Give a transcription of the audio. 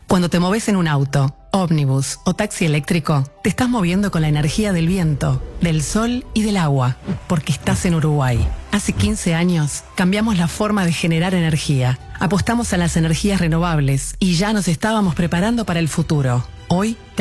Cuando te moves en un auto, ómnibus o taxi eléctrico, te estás moviendo con la energía del viento, del sol y del agua, porque estás en Uruguay. Hace 15 años cambiamos la forma de generar energía, apostamos a las energías renovables y ya nos estábamos preparando para el futuro. Hoy